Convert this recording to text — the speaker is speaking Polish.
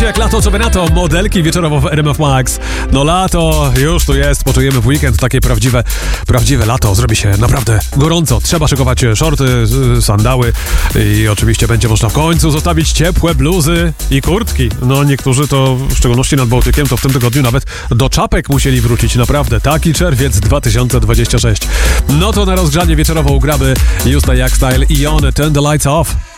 Wiecie jak lato, co by na to? Modelki wieczorowo w RMF Max. No lato już tu jest, poczujemy w weekend takie prawdziwe lato. Zrobi się naprawdę gorąco. Trzeba szykować shorty, sandały i oczywiście będzie można w końcu zostawić ciepłe bluzy i kurtki. No niektórzy to, w szczególności nad Bałtykiem, to w tym tygodniu nawet do czapek musieli wrócić. Naprawdę, taki czerwiec 2026. No to na rozgrzanie wieczorowo ugramy Justa Jak Style i On Turn the Lights Off.